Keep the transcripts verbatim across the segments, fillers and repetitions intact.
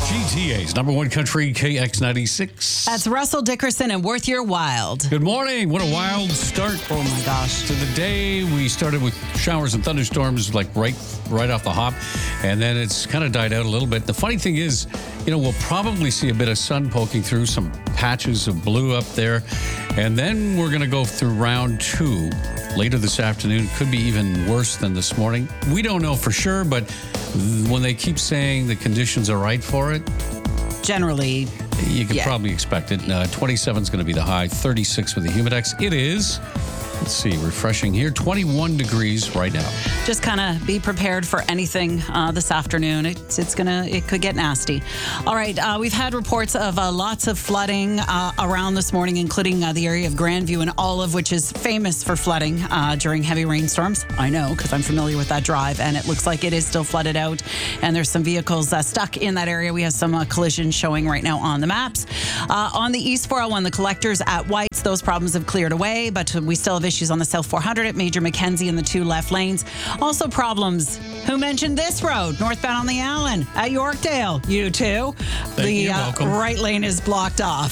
G T A's number one country, K X ninety-six. That's Russell Dickerson and Worth Your Wild. Good morning. What a wild start. Oh, my gosh. To the day. We started with showers and thunderstorms like right right off the hop, and then it's kind of died out a little bit. The funny thing is, you know, we'll probably see a bit of sun poking through, some patches of blue up there, and then we're going to go through round two later this afternoon. Could be even worse than this morning. We don't know for sure, but when they keep saying the conditions are right for it, generally, you can yeah. probably expect it. Uh, twenty-seven is going to be the high, thirty-six with the humidex. It is, let's see, refreshing here, twenty-one degrees right now. Just kind of be prepared for anything uh, this afternoon. It's, it's gonna, it could get nasty. All right, uh, we've had reports of uh, lots of flooding uh, around this morning, including uh, the area of Grandview and Olive, which is famous for flooding uh, during heavy rainstorms. I know, because I'm familiar with that drive, and it looks like it is still flooded out, and there's some vehicles uh, stuck in that area. We have some uh, collisions showing right now on the maps. Uh, on the East four oh one, the collectors at White's, those problems have cleared away, but we still have issues on the South four hundred at Major Mackenzie in the two left lanes. Also problems. Who mentioned this road? Northbound on the Allen at Yorkdale. You too. Thank the you. Uh, Welcome. right lane is blocked off.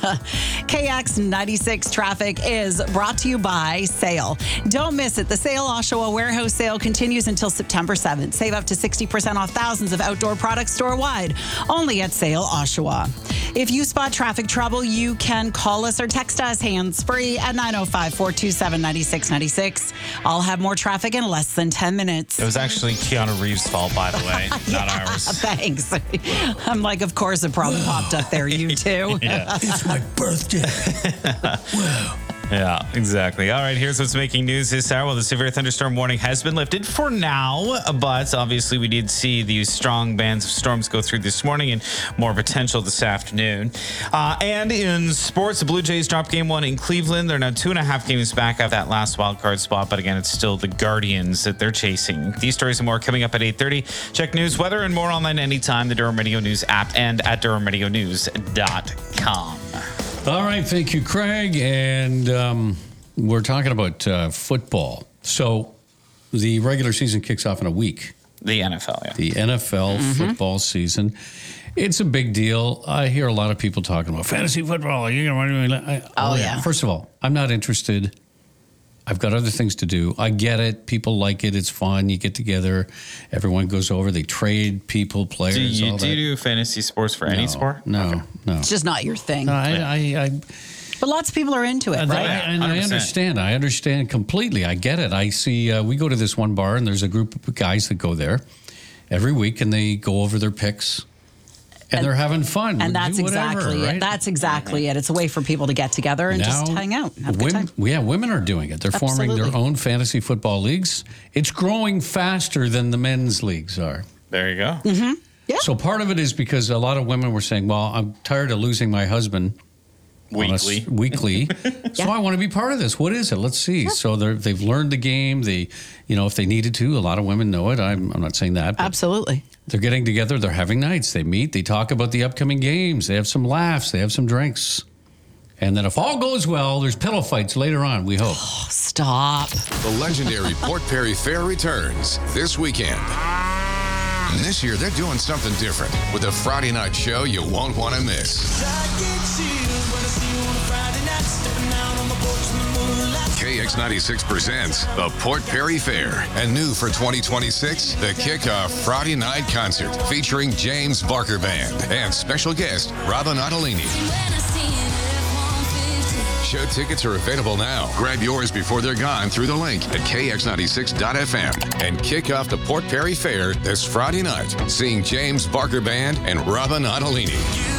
K X ninety-six traffic is brought to you by Sale. Don't miss it. The Sale Oshawa warehouse sale continues until September seventh. Save up to sixty percent off thousands of outdoor products store-wide. Only at Sale Oshawa. If you spot traffic trouble, you can call us or text us hands-free at nine oh five, four two seven, nine six nine six. I'll have more traffic in less than ten minutes. It was actually Keanu Reeves' fault, by the way, yeah, not ours. Thanks. I'm like, of course it probably popped up there. You too? Yeah. It's my birthday. Wow. Yeah, exactly. All right, here's what's making news this hour. Well, the severe thunderstorm warning has been lifted for now, but obviously we did see these strong bands of storms go through this morning and more potential this afternoon. Uh, and in sports, the Blue Jays dropped game one in Cleveland. They're now two and a half games back out that last wild card spot, but again, it's still the Guardians that they're chasing. These stories and more coming up at eight thirty. Check news, weather, and more online anytime, the Durham Radio News app and at durham radio news dot com. All right, thank you, Craig. And um, we're talking about uh, football. So the regular season kicks off in a week. The N F L, yeah. The N F L mm-hmm. football season. It's a big deal. I hear a lot of people talking about fantasy football. Are you going to I, Oh, yeah. First of all, I'm not interested. I've got other things to do. I get it. People like it. It's fun. You get together. Everyone goes over. They trade people, players, Do you, all do, that. you do fantasy sports for any No, sport? No, Okay. no. It's just not your thing. No, I, I, I, But lots of people are into it, and right? I, and I one hundred percent. understand. I understand completely. I get it. I see, uh, we go to this one bar, and there's a group of guys that go there every week, and they go over their picks. And, And- they're having fun. And that's Do whatever, exactly right? it. That's exactly it. It's a way for people to get together and just Now, hang out, have a good women, time. yeah, women are doing it. They're forming their Absolutely. own fantasy football leagues. It's growing faster than the men's leagues are. There you go. Mm-hmm. Yeah. So part of it is because a lot of women were saying, well, I'm tired of losing my husband on a s- Weekly. weekly. So I want to be part of this. What is it? Let's see. So they're, they've learned the game. They, you know, if they needed to, a lot of women know it. I'm, I'm not saying that. But Absolutely. they're getting together. They're having nights. They meet. They talk about the upcoming games. They have some laughs. They have some drinks. And then if all goes well, there's pillow fights later on, we hope. Oh, stop. The legendary Port Perry Fair returns this weekend. And this year, they're doing something different with a Friday night show you won't want to miss. K X ninety-six presents the Port Perry Fair. And new for twenty twenty-six, the Kickoff Friday Night Concert featuring James Barker Band and special guest Robin Ottolini. Show tickets are available now. Grab yours before they're gone through the link at k x ninety-six dot f m and kick off the Port Perry Fair this Friday night, seeing James Barker Band and Robin Ottolini.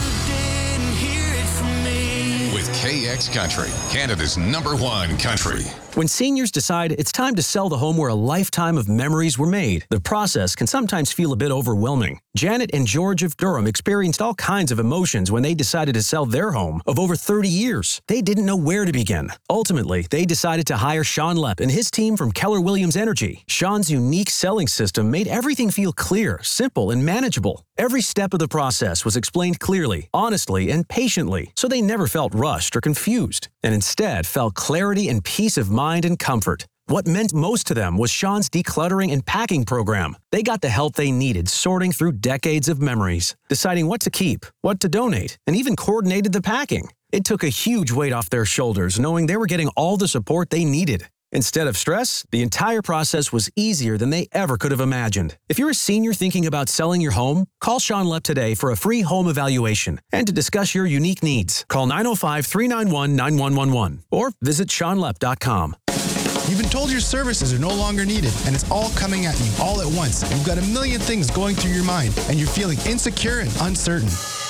With K X Country, Canada's number one country. When seniors decide it's time to sell the home where a lifetime of memories were made, the process can sometimes feel a bit overwhelming. Janet and George of Durham experienced all kinds of emotions when they decided to sell their home of over thirty years. They didn't know where to begin. Ultimately, they decided to hire Sean Lepp and his team from Keller Williams Energy. Sean's unique selling system made everything feel clear, simple, and manageable. Every step of the process was explained clearly, honestly, and patiently, so they never felt rushed or confused, and instead felt clarity and peace of mind and comfort. What meant most to them was Sean's decluttering and packing program. They got the help they needed sorting through decades of memories, deciding what to keep, what to donate, and even coordinated the packing. It took a huge weight off their shoulders knowing they were getting all the support they needed. Instead of stress, the entire process was easier than they ever could have imagined. If you're a senior thinking about selling your home, call Sean Lepp today for a free home evaluation and to discuss your unique needs. Call nine oh five, three nine one, nine one one one or visit sean lepp dot com. You've been told your services are no longer needed, and it's all coming at you all at once. You've got a million things going through your mind, and you're feeling insecure and uncertain.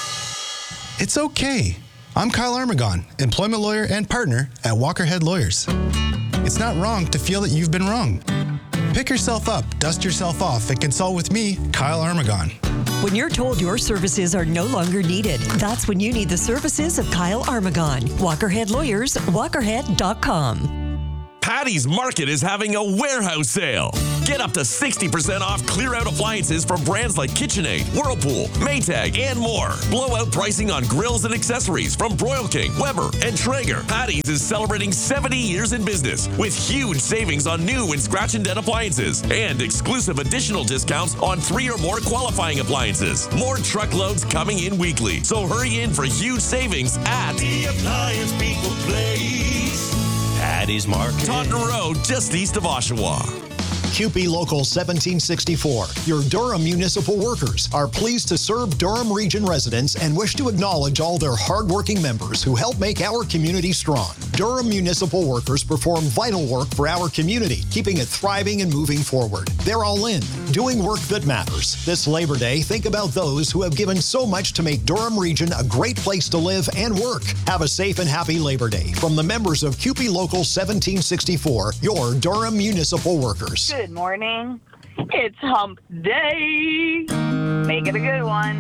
It's okay. I'm Kyle Armagon, employment lawyer and partner at Walkerhead Lawyers. It's not wrong to feel that you've been wrong. Pick yourself up, dust yourself off, and consult with me, Kyle Armagon. When you're told your services are no longer needed, that's when you need the services of Kyle Armagon. Walkerhead Lawyers, walkerhead dot com. Patty's Market is having a warehouse sale. Get up to sixty percent off clear-out appliances from brands like KitchenAid, Whirlpool, Maytag, and more. Blowout pricing on grills and accessories from Broil King, Weber, and Traeger. Patty's is celebrating seventy years in business with huge savings on new and scratch and dent appliances and exclusive additional discounts on three or more qualifying appliances. More truckloads coming in weekly, so hurry in for huge savings at The Appliance People Place. Patty's Market. Taunton Road, just east of Oshawa. C U P E Local seventeen sixty-four, your Durham municipal workers are pleased to serve Durham Region residents and wish to acknowledge all their hardworking members who help make our community strong. Durham municipal workers perform vital work for our community, keeping it thriving and moving forward. They're all in, doing work that matters. This Labor Day, think about those who have given so much to make Durham Region a great place to live and work. Have a safe and happy Labor Day from the members of C U P E Local seventeen sixty-four, your Durham municipal workers. Good morning. It's hump day. Make it a good one.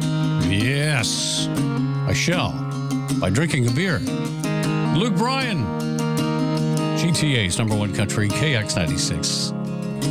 Yes, I shall. By drinking a beer. Luke Bryan. G T A's number one country, K X ninety-six.